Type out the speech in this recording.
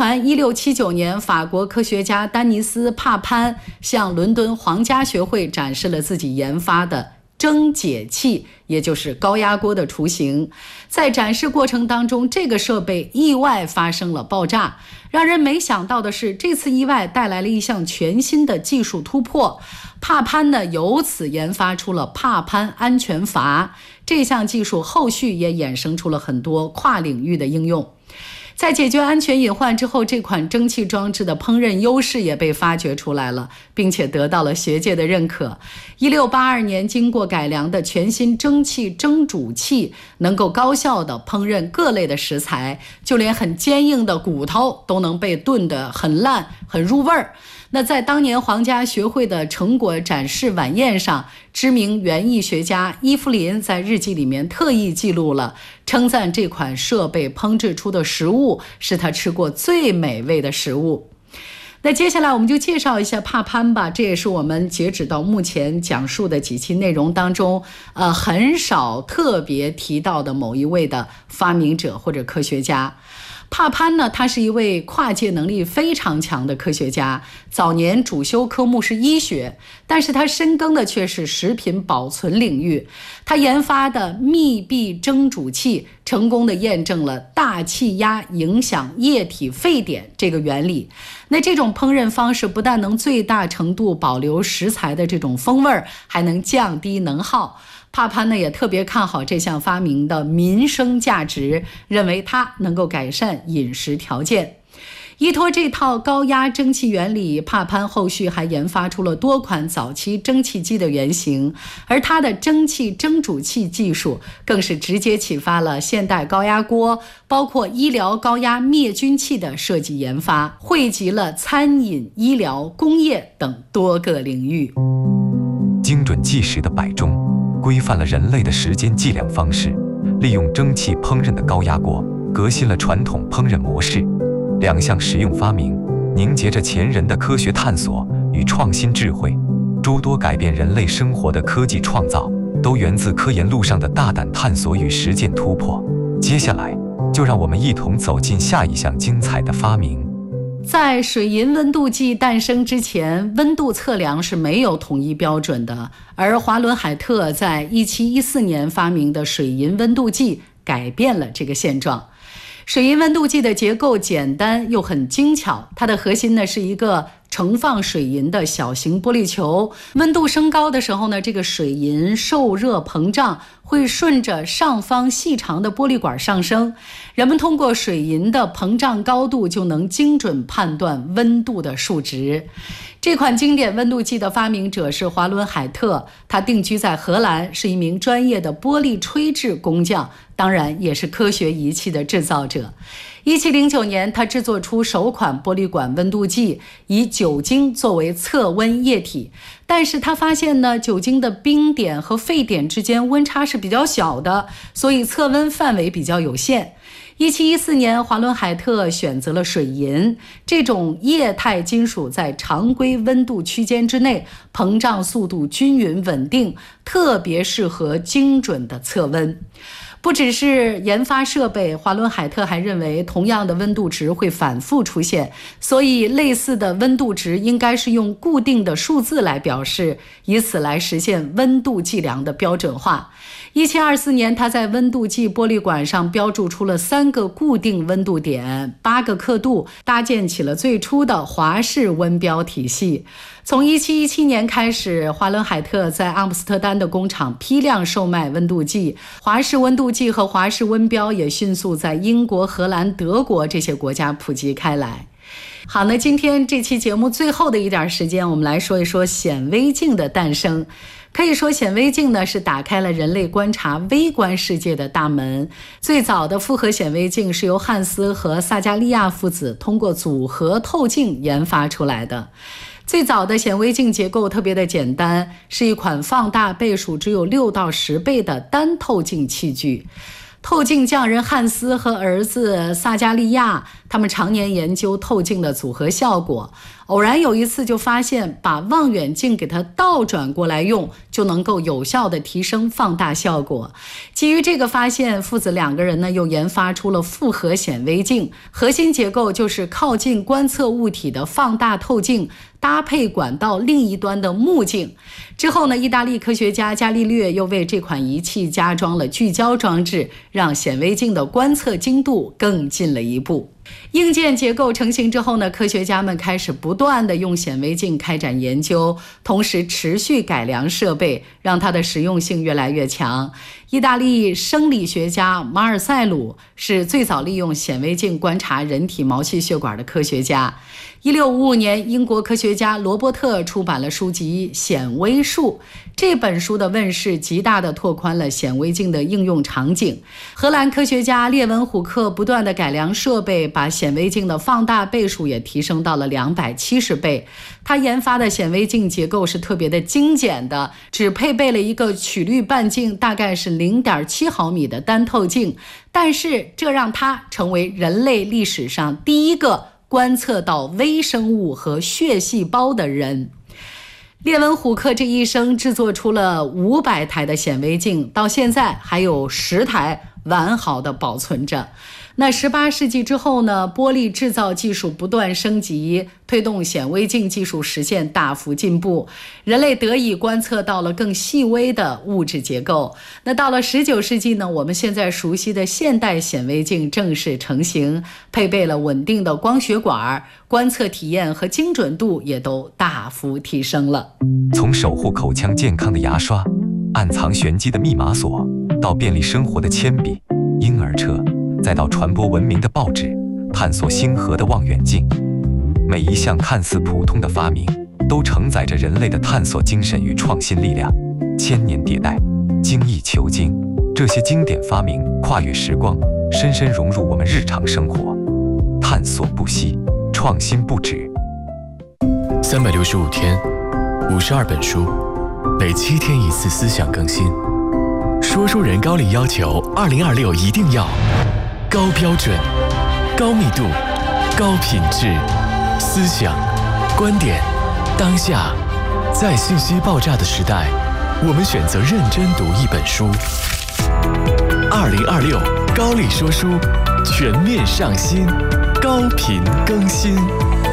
传1679年，法国科学家丹尼斯·帕潘向伦敦皇家学会展示了自己研发的蒸解器，也就是高压锅的雏形。在展示过程当中，这个设备意外发生了爆炸。让人没想到的是，这次意外带来了一项全新的技术突破。帕潘呢，由此研发出了帕潘安全阀。这项技术后续也衍生出了很多跨领域的应用。在解决安全隐患之后，这款蒸汽装置的烹饪优势也被发掘出来了，并且得到了学界的认可。1682年经过改良的全新蒸汽蒸煮器能够高效地烹饪各类的食材，就连很坚硬的骨头都能被炖得很烂很入味儿。那在当年皇家学会的成果展示晚宴上，知名园艺学家伊芙琳在日记里面特意记录了，称赞这款设备烹制出的食物是他吃过最美味的食物。那接下来我们就介绍一下帕潘吧，这也是我们截止到目前讲述的几期内容当中很少特别提到的某一位的发明者或者科学家。帕潘呢，他是一位跨界能力非常强的科学家，早年主修科目是医学，但是他深耕的却是食品保存领域。他研发的密闭蒸煮器成功的验证了大气压影响液体沸点这个原理。那这种烹饪方式不但能最大程度保留食材的这种风味，还能降低能耗。帕潘呢也特别看好这项发明的民生价值，认为它能够改善饮食条件。依托这套高压蒸汽原理，帕潘后续还研发出了多款早期蒸汽机的原型，而他的蒸汽蒸煮器技术更是直接启发了现代高压锅，包括医疗高压灭菌器的设计研发，汇集了餐饮、医疗、工业等多个领域。 精准计时的摆钟规范了人类的时间计量方式，利用蒸汽烹饪的高压锅革新了传统烹饪模式。两项实用发明凝结着前人的科学探索与创新智慧，诸多改变人类生活的科技创造都源自科研路上的大胆探索与实践突破。接下来就让我们一同走进下一项精彩的发明。 在水银温度计诞生之前，温度测量是没有统一标准的，而华伦海特在1714年发明的水银温度计改变了这个现状。水银温度计的结构简单又很精巧，它的核心呢是一个盛放水银的小型玻璃球，温度升高的时候呢，这个水银受热膨胀，会顺着上方细长的玻璃管上升。人们通过水银的膨胀高度就能精准判断温度的数值。这款经典温度计的发明者是华伦海特，他定居在荷兰，是一名专业的玻璃吹制工匠，当然也是科学仪器的制造者。1709年，他制作出首款玻璃管温度计，以酒精作为测温液体。但是他发现呢，酒精的冰点和沸点之间温差是比较小的，所以测温范围比较有限。1714年，华伦海特选择了水银，这种液态金属在常规温度区间之内，膨胀速度均匀稳定，特别适合精准的测温。不只是研发设备，华伦海特还认为同样的温度值会反复出现，所以类似的温度值应该是用固定的数字来表示，以此来实现温度计量的标准化。1724年，他在温度计玻璃管上标注出了3个固定温度点，8个刻度，搭建起了最初的华氏温标体系。从1717年开始，华伦海特在阿姆斯特丹的工厂批量售卖温度计，华氏温度计和华氏温标也迅速在英国、荷兰、德国这些国家普及开来。好，那今天这期节目最后的一点时间，我们来说一说显微镜的诞生。可以说显微镜呢是打开了人类观察微观世界的大门。最早的复合显微镜是由汉斯和萨加利亚父子通过组合透镜研发出来的。最早的显微镜结构特别的简单，是一款放大倍数只有6到10倍的单透镜器具。透镜匠人汉斯和儿子萨加利亚， 他们常年研究透镜的组合效果，偶然有一次就发现把望远镜给它倒转过来用，就能够有效地提升放大效果。基于这个发现，父子2个人呢又研发出了复合显微镜，核心结构就是靠近观测物体的放大透镜搭配管道另一端的目镜。之后呢，意大利科学家伽利略又为这款仪器加装了聚焦装置，让显微镜的观测精度更进了一步。硬件结构成型之后呢，科学家们开始不断地用显微镜开展研究，同时持续改良设备，让它的实用性越来越强。意大利生理学家马尔塞鲁是最早利用显微镜观察人体毛细血管的科学家。1655年，英国科学家罗伯特出版了书籍《显微术》，这本书的问世极大地拓宽了显微镜的应用场景。荷兰科学家列文虎克不断地改良设备，把显微镜的放大倍数也提升到了270倍。他研发的显微镜结构是特别的精简的，只配备了一个曲率半径大概是0.7毫米的单透镜，但是这让他成为人类历史上第一个观测到微生物和血细胞的人。列文虎克这一生制作出了500台的显微镜，到现在还有10台完好的保存着。那18世纪之后呢，玻璃制造技术不断升级，推动显微镜技术实现大幅进步，人类得以观测到了更细微的物质结构。那到了19世纪呢，我们现在熟悉的现代显微镜正式成型，配备了稳定的光学管，观测体验和精准度也都大幅提升了。 从守护口腔健康的牙刷，暗藏玄机的密码锁，到便利生活的铅笔、婴儿车，再到传播文明的报纸，探索星河的望远镜，每一项看似普通的发明，都承载着人类的探索精神与创新力量。千年迭代，精益求精，这些经典发明跨越时光，深深融入我们日常生活。探索不息，创新不止。 365天，52本书，每7天1次思想更新。说书人高力要求2026一定要高标准、高密度、高品质，思想、观点、当下，在信息爆炸的时代，我们选择认真读一本书。2026高力说书全面上新，高频更新。